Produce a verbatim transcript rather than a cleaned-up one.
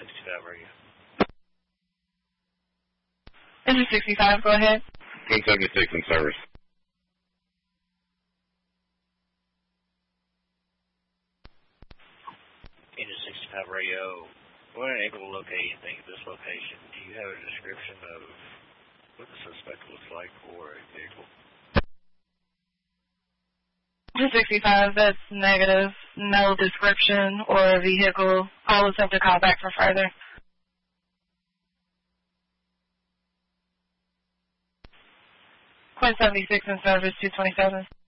sixty-five radio. Engine sixty-five, go ahead. one seventy-six in service. Engine sixty-five radio. We're unable to locate anything at this location. Do you have a description of what the suspect looks like or a vehicle? Engine sixty-five, that's negative. No description or vehicle. I'll attempt to call back for further. Quinn seventy-six in service, two twenty-seven.